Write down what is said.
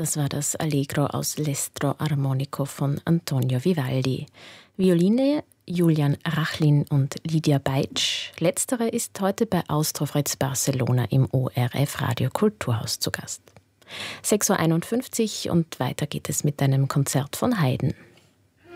Das war das Allegro aus L'Estro Armonico von Antonio Vivaldi. Violine Julian Rachlin und Lydia Beitsch. Letztere ist heute bei Austro Fritz Barcelona im ORF Radio Kulturhaus zu Gast. 6.51 Uhr und weiter geht es mit einem Konzert von Haydn.